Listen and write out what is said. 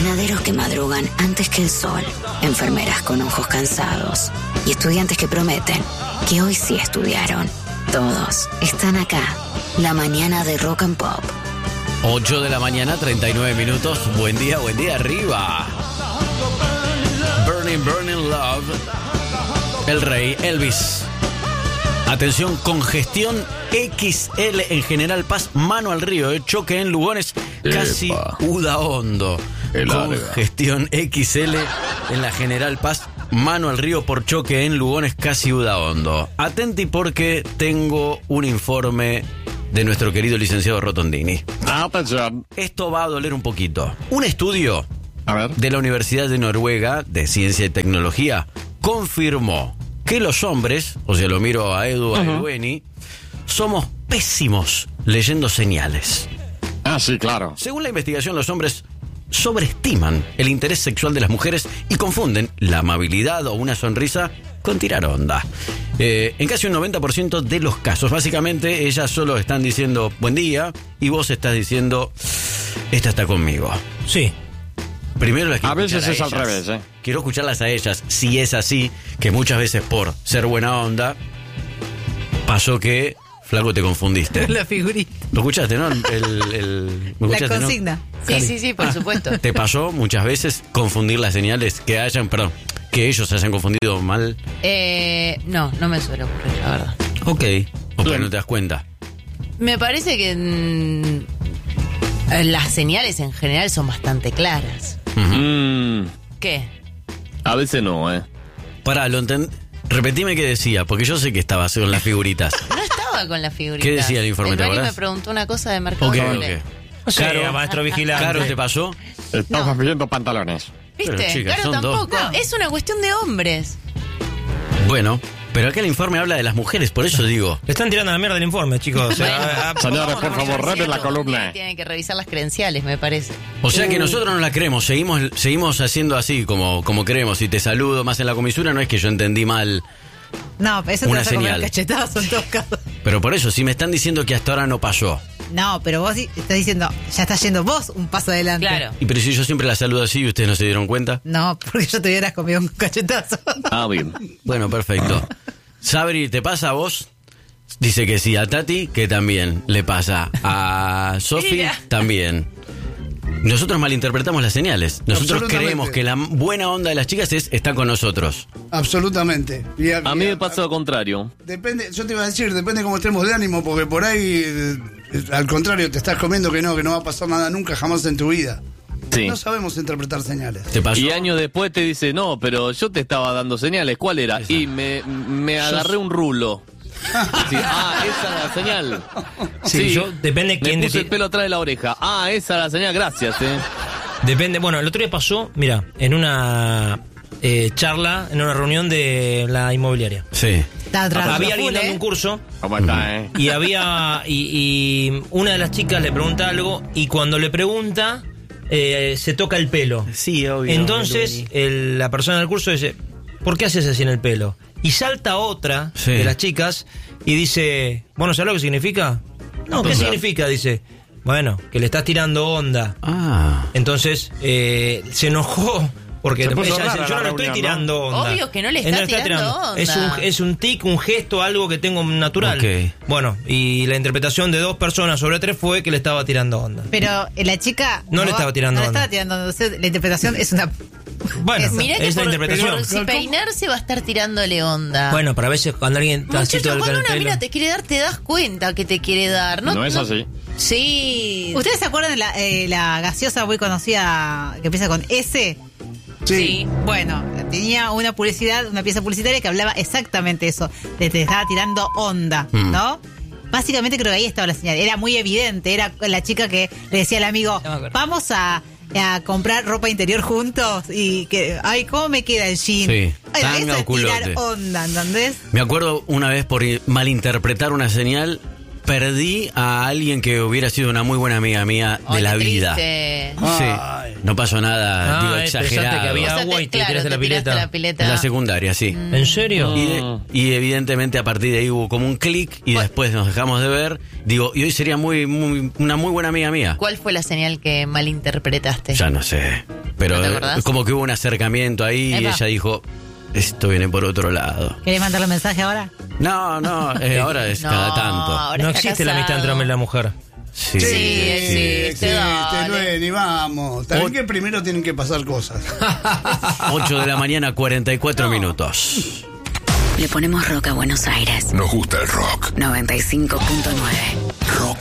Panaderos que madrugan antes que el sol, enfermeras con ojos cansados y estudiantes que prometen que hoy sí estudiaron. Todos están acá. La mañana de Rock and Pop. 8 de la mañana, 39 minutos. Buen día arriba. Burning, Burning Love. El rey Elvis. Atención, congestión XL en General Paz, mano al río, choque en Lugones, casi Udaondo. Congestión XL en la General Paz, mano al río por choque en Lugones, casi Udaondo. Atenti porque tengo un informe de nuestro querido licenciado Rotondini. Atención. Esto va a doler un poquito. Un estudio de la Universidad de Noruega de Ciencia y Tecnología confirmó que los hombres, o sea, lo miro a Edu, a Edueni, somos pésimos leyendo señales. Ah, sí, claro. Según la investigación, los hombres sobreestiman el interés sexual de las mujeres y confunden la amabilidad o una sonrisa con tirar onda. En casi un 90% de los casos, básicamente, ellas solo están diciendo buen día y vos estás diciendo esta está conmigo. Sí. Primero las quiero a veces escuchar es a al ellas. revés, Quiero escucharlas a ellas. Si es así, que muchas veces por ser buena onda, pasó que, flaco, te confundiste. La figurita. ¿Lo escuchaste, no? ¿Me La escuchaste, consigna. no? Sí, por supuesto. ¿Te pasó muchas veces confundir las señales que ellos hayan confundido mal? No me suele ocurrir, la verdad. Ok. O que no te das cuenta. Me parece que las señales en general son bastante claras. ¿Qué? A veces no, Pará, repetime qué decía, porque yo sé que estabas con las figuritas. No estaba con las figuritas. ¿Qué decía el informe, te Edueni acordás? me preguntó una cosa de Mercado Ok. Libre. Caro, maestro vigilante. Caro, ¿te pasó? Estamos pidiendo pantalones. ¿Viste? Pero, chicas, Claro, son dos. tampoco. Es una cuestión de hombres. Bueno, pero acá el informe habla de las mujeres, por eso digo. Le están tirando la mierda del informe, chicos. Señores, por favor, reten la columna. Tienen que revisar las credenciales, me parece. O sea que nosotros no la creemos, seguimos haciendo así como creemos. Si te saludo más en la comisura, no es que yo entendí mal. No, eso te Una vas a comer señal. cachetazo en todo caso. Pero por eso, si me están diciendo que hasta ahora no pasó. No, pero vos estás diciendo, ya estás yendo vos un paso adelante. Claro. Y pero si yo siempre la saludo así y ustedes no se dieron cuenta. No, porque yo te hubieras comido un cachetazo. Ah, bien. Bueno, perfecto. Sabri, ¿te pasa a vos? Dice que sí. A Tati, que también le pasa. A Sofi, Mira. también. Nosotros malinterpretamos las señales. Nosotros Absolutamente. creemos que la buena onda de las chicas está con nosotros. Absolutamente. A mí me pasa lo contrario. Depende, yo te iba a decir, depende cómo estemos de ánimo, porque por ahí, al contrario, te estás comiendo que no va a pasar nada nunca, jamás en tu vida. Sí. No sabemos interpretar señales. ¿Te pasó? Y años después te dice, no, pero yo te estaba dando señales. ¿Cuál era? Esa. Y me agarré un rulo. Sí, esa es la señal. Sí, yo depende Me quién puse el pelo atrás de la oreja. Esa es la señal, gracias, Depende, bueno, el otro día pasó, mira, en una charla, en una reunión de la inmobiliaria. Sí. Está atrás. Había alguien dando un curso ¿Cómo está, y había y una de las chicas le pregunta algo y cuando le pregunta se toca el pelo. Sí, obvio. Entonces la persona del curso dice, ¿por qué haces así en el pelo? Y salta otra de las chicas y dice, bueno, ¿sabes lo que significa? No, ¿qué significa? Dice, bueno, que le estás tirando onda. Entonces se enojó porque Se puso ella dice, rara yo no la le estoy reunión, tirando onda. Obvio que no le Él está tirando onda. Es un tic, un gesto, algo que tengo natural. Ok. Bueno, y la interpretación de 2 personas sobre 3 fue que le estaba tirando onda. Pero la chica... No le estaba tirando No le onda. estaba tirando onda. Entonces, la interpretación es una... Bueno, Eso. Mirá que es la interpretación. por si peinarse va a estar tirándole onda. Bueno, pero a veces cuando alguien está así todo Muchachos, el cuando una pelo. mina te quiere dar, te das cuenta que te quiere dar. No es así. Sí. ¿Ustedes se acuerdan de la gaseosa muy conocida que empieza con S? Sí. Bueno, tenía una pieza publicitaria que hablaba exactamente eso, de te estaba tirando onda, ¿no? Básicamente creo que ahí estaba la señal, era muy evidente, era la chica que le decía al amigo, No me acuerdo. vamos a comprar ropa interior juntos y que, ay, ¿cómo me queda el jean? Sí, Bueno, tanga eso o es tirar culote. onda, ¿entendés? Me acuerdo una vez por malinterpretar una señal, perdí a alguien que hubiera sido una muy buena amiga mía de Ay, la qué vida. triste. Sí, no pasó nada, digo, pensaste exagerado. que había O sea, agua y te claro, tiraste la te tiraste pileta. la pileta. En la secundaria, sí. ¿En serio? Y evidentemente a partir de ahí hubo como un clic y después nos dejamos de ver. Digo, y hoy sería una muy buena amiga mía. ¿Cuál fue la señal que malinterpretaste? Ya no sé. pero ¿No te acordás? como que hubo un acercamiento ahí y Epa. ella dijo, esto viene por otro lado. ¿Querés mandarle un mensaje ahora? No, ahora es No, cada tanto. ahora No está existe la amistad casado. entre hombre y la mujer. Sí, existe, dale. Lueni, vamos. También que primero tienen que pasar cosas. 8 de la mañana, 44 minutos. Le ponemos rock a Buenos Aires. Nos gusta el rock. 95.9. Rock